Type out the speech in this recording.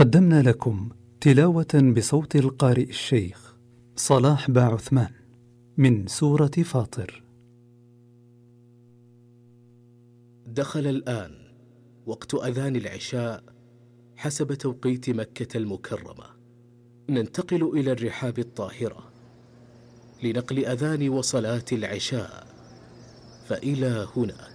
قدمنا لكم تلاوة بصوت القارئ الشيخ صلاح باعثمان من سورة فاطر. دخل الآن وقت أذان العشاء حسب توقيت مكة المكرمة. ننتقل إلى الرحاب الطاهرة لنقل أذان وصلاة العشاء، فإلى هناك.